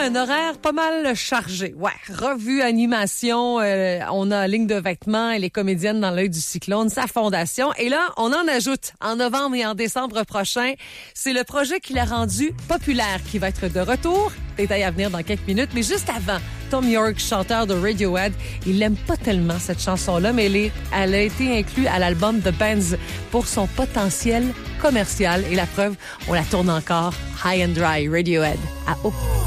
un horaire pas mal chargé. Ouais, revue, animation, on a Ligne de vêtements et les comédiennes dans l'œil du cyclone, sa fondation. Et là, on en ajoute en novembre et en décembre prochain. C'est le projet qui l'a rendu populaire qui va être de retour. Détail à venir dans quelques minutes. Mais juste avant, Tom York, chanteur de Radiohead, il l'aime pas tellement cette chanson-là, mais elle a été inclue à l'album The Bands pour son potentiel commercial. Et la preuve, on la tourne encore. High and Dry, Radiohead, à haut.